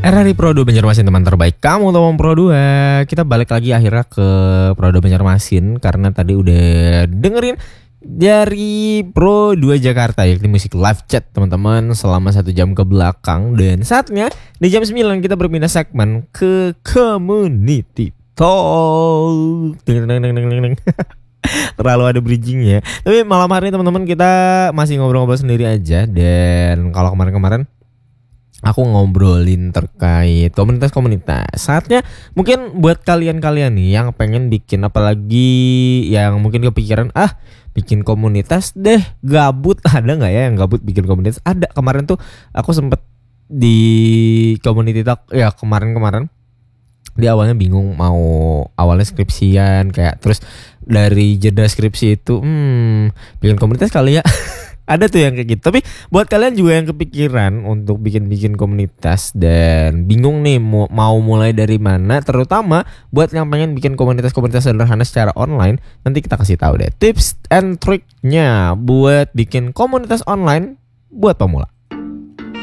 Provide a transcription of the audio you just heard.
RRI Pro 2 Banjarmasin, teman terbaik kamu teman Pro 2. Kita balik lagi akhirnya ke Pro 2 Banjarmasin karena tadi udah dengerin dari Pro 2 Jakarta, yakni musik live chat teman-teman selama 1 jam ke belakang. Dan saatnya di jam 9 kita berpindah segmen ke Community Talk. Terlalu ada bridging ya. Tapi malam hari ini teman-teman kita masih ngobrol-ngobrol sendiri aja. Dan kalau kemarin-kemarin aku ngobrolin terkait komunitas-komunitas. Saatnya mungkin buat kalian-kalian nih yang pengen bikin, apalagi yang mungkin kepikiran bikin komunitas deh, gabut. Ada gak ya yang gabut bikin komunitas? Ada. Kemarin tuh aku sempet di community talk ya, kemarin-kemarin. Di awalnya bingung mau awalnya skripsian, kayak terus dari jeda skripsi itu bikin komunitas kali ya. Ada tuh yang kayak gitu. Tapi buat kalian juga yang kepikiran untuk bikin komunitas dan bingung nih mau mulai dari mana, terutama buat yang pengen bikin komunitas-komunitas sederhana secara online, nanti kita kasih tahu deh tips and triknya buat bikin komunitas online buat pemula.